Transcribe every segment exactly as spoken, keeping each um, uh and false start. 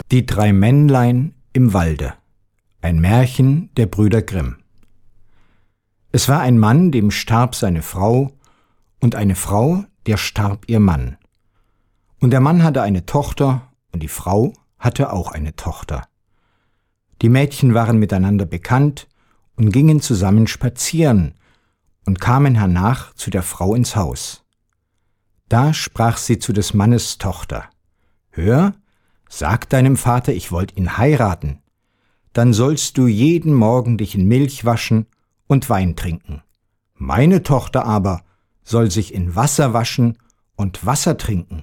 Die drei Männlein im Walde. Ein Märchen der Brüder Grimm. Es war ein Mann, dem starb seine Frau, und eine Frau, der starb ihr Mann. Und der Mann hatte eine Tochter, und die Frau hatte auch eine Tochter. Die Mädchen waren miteinander bekannt und gingen zusammen spazieren und kamen hernach zu der Frau ins Haus. Da sprach sie zu des Mannes Tochter: Hör, sag deinem Vater, ich wollt ihn heiraten. Dann sollst du jeden Morgen dich in Milch waschen und Wein trinken. Meine Tochter aber soll sich in Wasser waschen und Wasser trinken.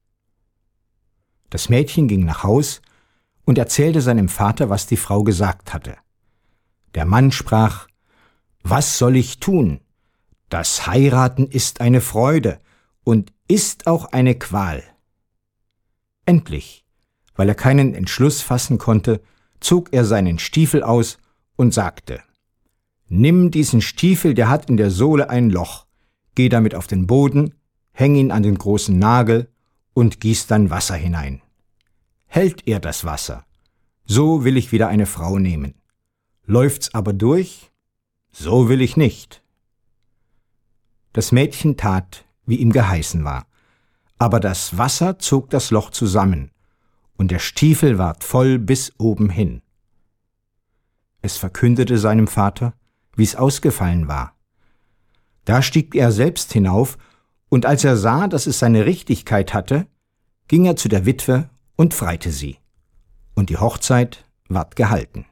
Das Mädchen ging nach Haus und erzählte seinem Vater, was die Frau gesagt hatte. Der Mann sprach: Was soll ich tun? Das Heiraten ist eine Freude und ist auch eine Qual. Endlich, weil er keinen Entschluss fassen konnte, zog er seinen Stiefel aus und sagte: Nimm diesen Stiefel, der hat in der Sohle ein Loch, geh damit auf den Boden, häng ihn an den großen Nagel und gieß dann Wasser hinein. Hält er das Wasser, so will ich wieder eine Frau nehmen. Läuft's aber durch, so will ich nicht. Das Mädchen tat, wie ihm geheißen war, aber das Wasser zog das Loch zusammen, und der Stiefel ward voll bis oben hin. Es verkündete seinem Vater, wie es ausgefallen war. Da stieg er selbst hinauf, und als er sah, dass es seine Richtigkeit hatte, ging er zu der Witwe und freite sie, und die Hochzeit ward gehalten.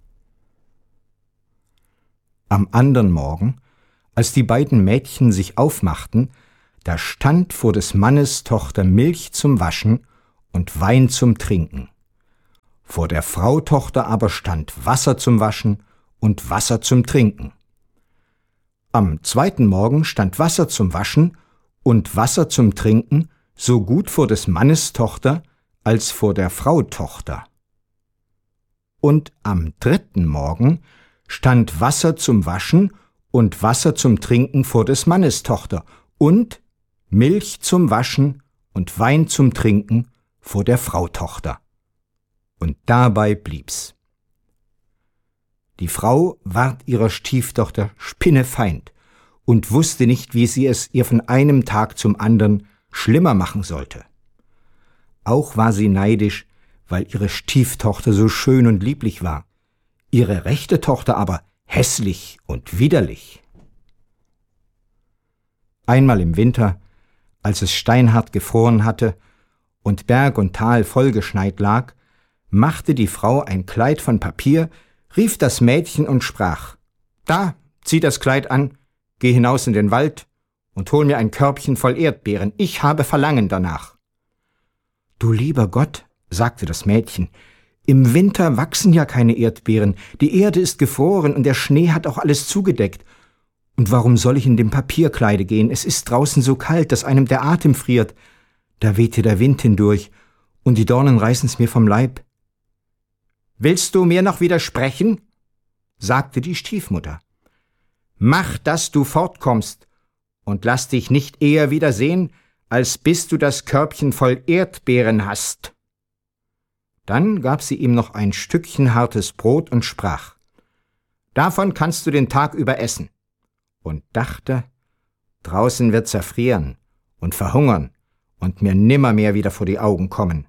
Am andern Morgen, als die beiden Mädchen sich aufmachten, da stand vor des Mannes Tochter Milch zum Waschen und Wein zum Trinken. Vor der Frau Tochter aber stand Wasser zum Waschen und Wasser zum Trinken. Am zweiten Morgen stand Wasser zum Waschen und Wasser zum Trinken so gut vor des Mannes Tochter als vor der Frau Tochter. Und am dritten Morgen stand Wasser zum Waschen und Wasser zum Trinken vor des Mannes Tochter und Milch zum Waschen und Wein zum Trinken vor der Frau Tochter. Und dabei blieb's. Die Frau ward ihrer Stieftochter spinnefeind und wusste nicht, wie sie es ihr von einem Tag zum andern schlimmer machen sollte. Auch war sie neidisch, weil ihre Stieftochter so schön und lieblich war, ihre rechte Tochter aber hässlich und widerlich. Einmal im Winter, als es steinhart gefroren hatte und Berg und Tal vollgeschneit lag, machte die Frau ein Kleid von Papier, rief das Mädchen und sprach: Da, zieh das Kleid an, geh hinaus in den Wald und hol mir ein Körbchen voll Erdbeeren, ich habe Verlangen danach. Du lieber Gott, sagte das Mädchen, im Winter wachsen ja keine Erdbeeren, die Erde ist gefroren und der Schnee hat auch alles zugedeckt. Und warum soll ich in dem Papierkleide gehen? Es ist draußen so kalt, dass einem der Atem friert. Da wehte der Wind hindurch, und die Dornen reißen's mir vom Leib. Willst du mir noch widersprechen? Sagte die Stiefmutter. Mach, dass du fortkommst, und lass dich nicht eher wiedersehen, als bis du das Körbchen voll Erdbeeren hast. Dann gab sie ihm noch ein Stückchen hartes Brot und sprach: Davon kannst du den Tag über essen. Und dachte, draußen wird's erfrieren und verhungern und mir nimmermehr wieder vor die Augen kommen.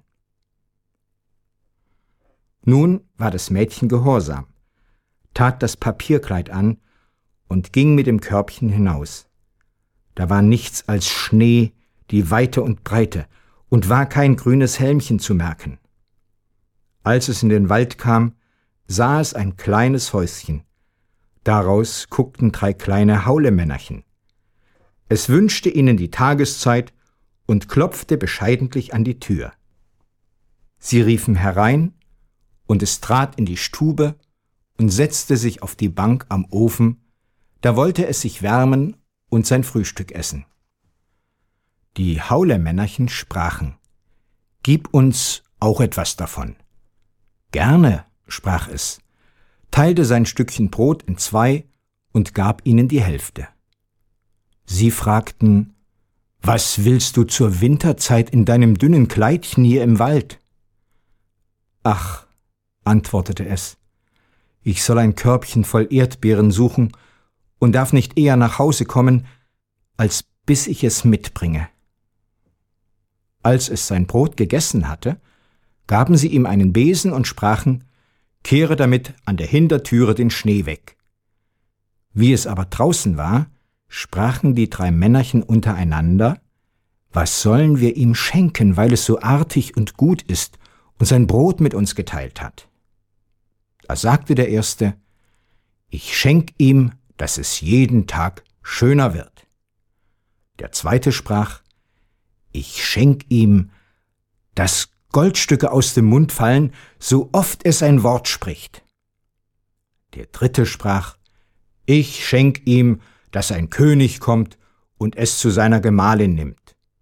Nun war das Mädchen gehorsam, tat das Papierkleid an und ging mit dem Körbchen hinaus. Da war nichts als Schnee, die Weite und Breite, und war kein grünes Hälmchen zu merken. Als es in den Wald kam, sah es ein kleines Häuschen. Daraus guckten drei kleine Haulemännerchen. Es wünschte ihnen die Tageszeit und klopfte bescheidentlich an die Tür. Sie riefen herein, und es trat in die Stube und setzte sich auf die Bank am Ofen, da wollte es sich wärmen und sein Frühstück essen. Die Haulemännerchen sprachen: Gib uns auch etwas davon. Gerne, sprach es, teilte sein Stückchen Brot in zwei und gab ihnen die Hälfte. Sie fragten: Was willst du zur Winterzeit in deinem dünnen Kleidchen hier im Wald? »Ach«, antwortete es, »ich soll ein Körbchen voll Erdbeeren suchen und darf nicht eher nach Hause kommen, als bis ich es mitbringe.« Als es sein Brot gegessen hatte, gaben sie ihm einen Besen und sprachen, »Kehre damit an der Hintertüre den Schnee weg.« Wie es aber draußen war, sprachen die drei Männerchen untereinander, »Was sollen wir ihm schenken, weil es so artig und gut ist und sein Brot mit uns geteilt hat?« Da sagte der Erste, »Ich schenk ihm, dass es jeden Tag schöner wird.« Der Zweite sprach, »Ich schenk ihm, dass Goldstücke aus dem Mund fallen, so oft es ein Wort spricht.« Der Dritte sprach, »Ich schenk ihm, dass ein König kommt und es zu seiner Gemahlin nimmt.«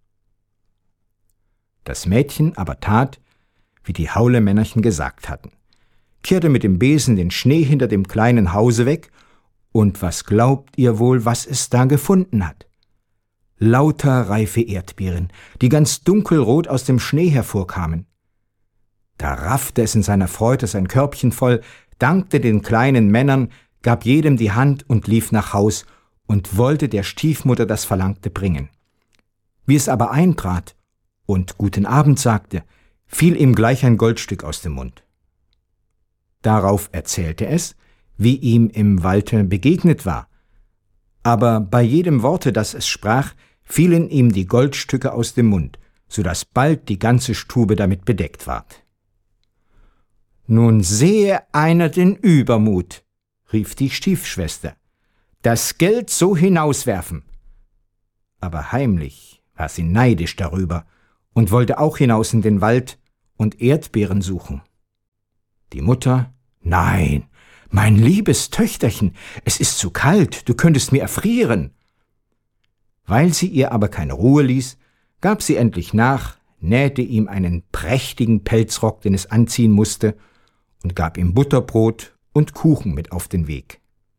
Das Mädchen aber tat, wie die Haulemännerchen gesagt hatten, kehrte mit dem Besen den Schnee hinter dem kleinen Hause weg, und was glaubt ihr wohl, was es da gefunden hat? Lauter reife Erdbeeren, die ganz dunkelrot aus dem Schnee hervorkamen. Da raffte es in seiner Freude sein Körbchen voll, dankte den kleinen Männern, gab jedem die Hand und lief nach Haus und wollte der Stiefmutter das Verlangte bringen. Wie es aber eintrat und »Guten Abend« sagte, fiel ihm gleich ein Goldstück aus dem Mund. Darauf erzählte es, wie ihm im Walde begegnet war, aber bei jedem Worte, das es sprach, fielen ihm die Goldstücke aus dem Mund, so daß bald die ganze Stube damit bedeckt ward. »Nun sehe einer den Übermut«, rief die Stiefschwester, »das Geld so hinauswerfen.« Aber heimlich war sie neidisch darüber und wollte auch hinaus in den Wald und Erdbeeren suchen. Die Mutter, »Nein, mein liebes Töchterchen, es ist zu kalt, du könntest mir erfrieren.« Weil sie ihr aber keine Ruhe ließ, gab sie endlich nach, nähte ihm einen prächtigen Pelzrock, den es anziehen musste, und gab ihm Butterbrot und Kuchen mit auf den Weg.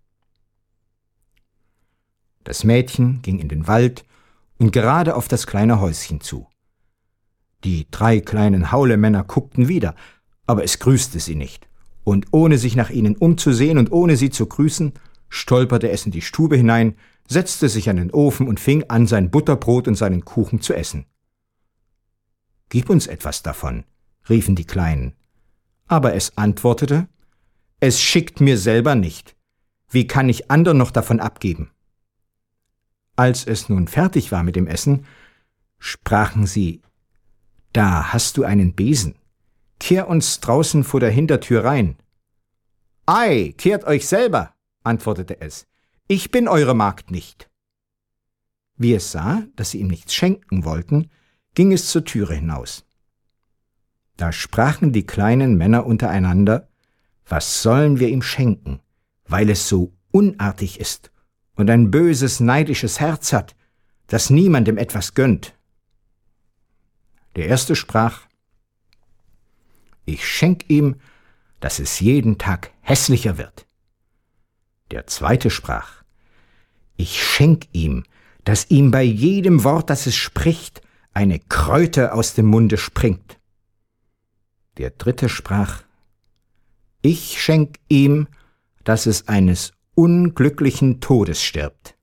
Das Mädchen ging in den Wald und gerade auf das kleine Häuschen zu. Die drei kleinen Haulemänner guckten wieder, aber es grüßte sie nicht, und ohne sich nach ihnen umzusehen und ohne sie zu grüßen, stolperte es in die Stube hinein, setzte sich an den Ofen und fing an, sein Butterbrot und seinen Kuchen zu essen. »Gib uns etwas davon«, riefen die Kleinen. Aber es antwortete, »Es schickt mir selber nicht. Wie kann ich andern noch davon abgeben?« Als es nun fertig war mit dem Essen, sprachen sie, »Da hast du einen Besen. Kehr uns draußen vor der Hintertür rein.« »Ei, kehrt euch selber«, antwortete es, »ich bin eure Magd nicht.« Wie es sah, dass sie ihm nichts schenken wollten, ging es zur Türe hinaus. Da sprachen die kleinen Männer untereinander, »Was sollen wir ihm schenken, weil es so unartig ist und ein böses, neidisches Herz hat, das niemandem etwas gönnt?« Der Erste sprach, »Ich schenk ihm, dass es jeden Tag hässlicher wird.« Der Zweite sprach, »Ich schenk ihm, dass ihm bei jedem Wort, das es spricht, eine Kröte aus dem Munde springt.« Der Dritte sprach, »Ich schenk ihm, dass es eines unglücklichen Todes stirbt.«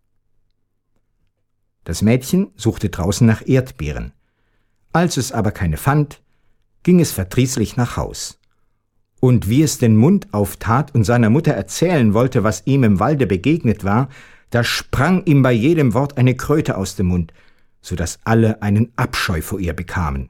Das Mädchen suchte draußen nach Erdbeeren. Als es aber keine fand, ging es verdrießlich nach Haus. Und wie es den Mund auftat und seiner Mutter erzählen wollte, was ihm im Walde begegnet war, da sprang ihm bei jedem Wort eine Kröte aus dem Mund, so daß alle einen Abscheu vor ihr bekamen.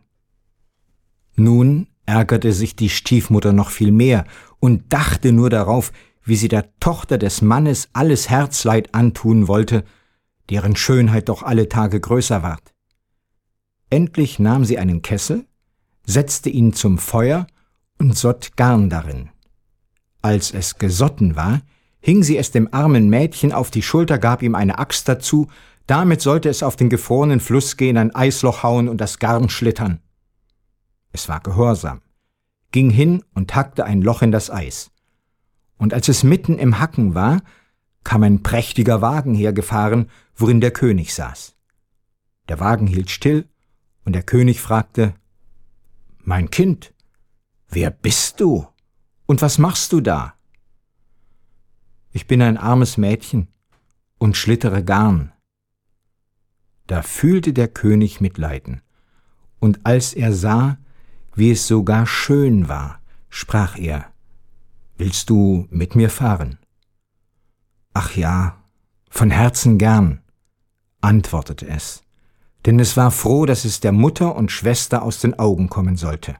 Nun ärgerte sich die Stiefmutter noch viel mehr und dachte nur darauf, wie sie der Tochter des Mannes alles Herzleid antun wollte, deren Schönheit doch alle Tage größer ward. Endlich nahm sie einen Kessel, setzte ihn zum Feuer und sott Garn darin. Als es gesotten war, hing sie es dem armen Mädchen auf die Schulter, gab ihm eine Axt dazu, damit sollte es auf den gefrorenen Fluss gehen, ein Eisloch hauen und das Garn schlittern. Es war gehorsam, ging hin und hackte ein Loch in das Eis. Und als es mitten im Hacken war, kam ein prächtiger Wagen hergefahren, worin der König saß. Der Wagen hielt still, und der König fragte, »Mein Kind, »Wer bist du? Und was machst du da?« »Ich bin ein armes Mädchen und schlittere Garn.« Da fühlte der König Mitleiden, und als er sah, wie es sogar schön war, sprach er: »Willst du mit mir fahren?« »Ach ja, von Herzen gern«, antwortete es, denn es war froh, dass es der Mutter und Schwester aus den Augen kommen sollte.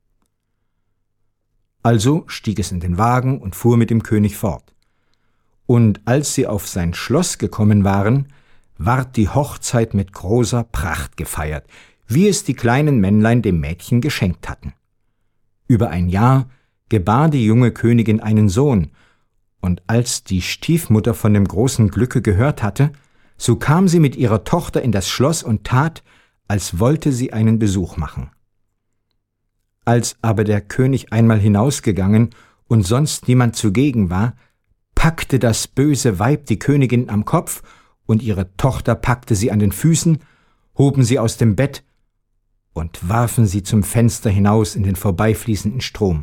Also stieg es in den Wagen und fuhr mit dem König fort. Und als sie auf sein Schloss gekommen waren, ward die Hochzeit mit großer Pracht gefeiert, wie es die kleinen Männlein dem Mädchen geschenkt hatten. Über ein Jahr gebar die junge Königin einen Sohn, und als die Stiefmutter von dem großen Glücke gehört hatte, so kam sie mit ihrer Tochter in das Schloss und tat, als wollte sie einen Besuch machen. Als aber der König einmal hinausgegangen und sonst niemand zugegen war, packte das böse Weib die Königin am Kopf, und ihre Tochter packte sie an den Füßen, hoben sie aus dem Bett und warfen sie zum Fenster hinaus in den vorbeifließenden Strom.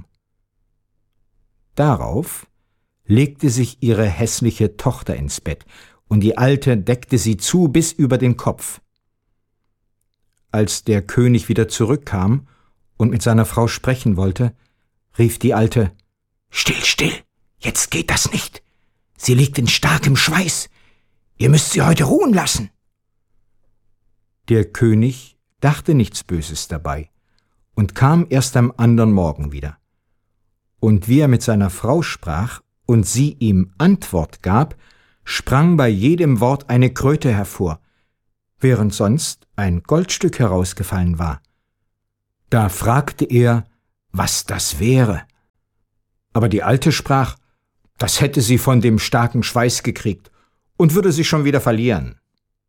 Darauf legte sich ihre hässliche Tochter ins Bett, und die Alte deckte sie zu bis über den Kopf. Als der König wieder zurückkam und mit seiner Frau sprechen wollte, rief die Alte: »Still, still, jetzt geht das nicht. Sie liegt in starkem Schweiß. Ihr müsst sie heute ruhen lassen.« Der König dachte nichts Böses dabei und kam erst am andern Morgen wieder. Und wie er mit seiner Frau sprach und sie ihm Antwort gab, sprang bei jedem Wort eine Kröte hervor, während sonst ein Goldstück herausgefallen war. Da fragte er, was das wäre. Aber die Alte sprach, das hätte sie von dem starken Schweiß gekriegt und würde sich schon wieder verlieren.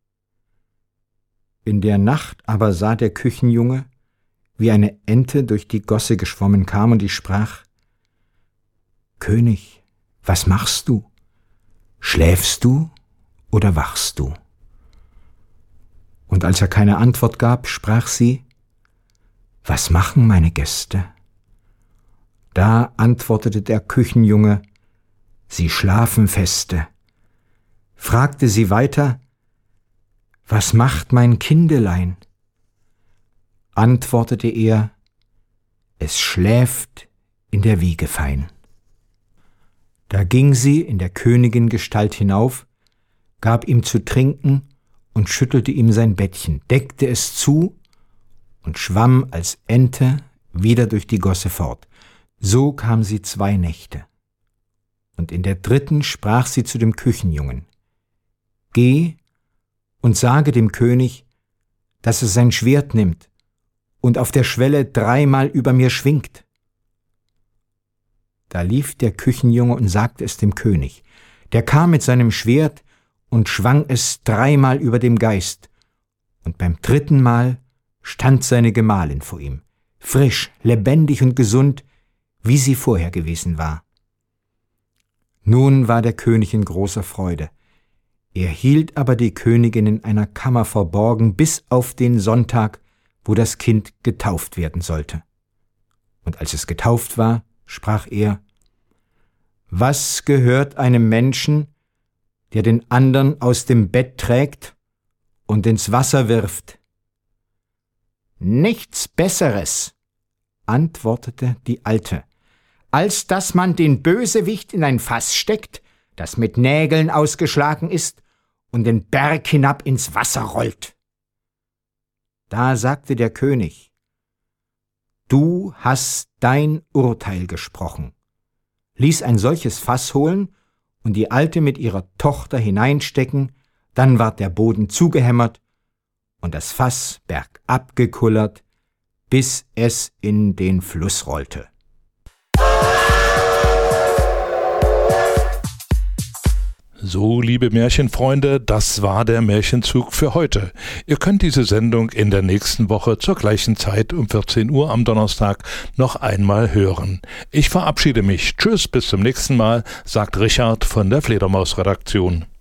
In der Nacht aber sah der Küchenjunge, wie eine Ente durch die Gosse geschwommen kam, und die sprach: »König, was machst du? Schläfst du oder wachst du?« Und als er keine Antwort gab, sprach sie: »Was machen meine Gäste?« Da antwortete der Küchenjunge: »Sie schlafen feste.« Fragte sie weiter: »Was macht mein Kindelein?« Antwortete er: »Es schläft in der Wiege fein.« Da ging sie in der Königin Gestalt hinauf, gab ihm zu trinken und schüttelte ihm sein Bettchen, deckte es zu und schwamm als Ente wieder durch die Gosse fort. So kam sie zwei Nächte. Und in der dritten sprach sie zu dem Küchenjungen: »Geh und sage dem König, dass er sein Schwert nimmt und auf der Schwelle dreimal über mir schwingt.« Da lief der Küchenjunge und sagte es dem König. Der kam mit seinem Schwert und schwang es dreimal über dem Geist, und beim dritten Mal stand seine Gemahlin vor ihm, frisch, lebendig und gesund, wie sie vorher gewesen war. Nun war der König in großer Freude. Er hielt aber die Königin in einer Kammer verborgen bis auf den Sonntag, wo das Kind getauft werden sollte. Und als es getauft war, sprach er: »Was gehört einem Menschen, der den andern aus dem Bett trägt und ins Wasser wirft?« »Nichts Besseres«, antwortete die Alte, »als dass man den Bösewicht in ein Fass steckt, das mit Nägeln ausgeschlagen ist, und den Berg hinab ins Wasser rollt.« Da sagte der König: »Du hast dein Urteil gesprochen«, ließ ein solches Fass holen und die Alte mit ihrer Tochter hineinstecken, dann ward der Boden zugehämmert und das Fass bergab gekullert, bis es in den Fluss rollte. So, liebe Märchenfreunde, das war der Märchenzug für heute. Ihr könnt diese Sendung in der nächsten Woche zur gleichen Zeit um vierzehn Uhr am Donnerstag noch einmal hören. Ich verabschiede mich. Tschüss, bis zum nächsten Mal, sagt Richard von der Fledermaus-Redaktion.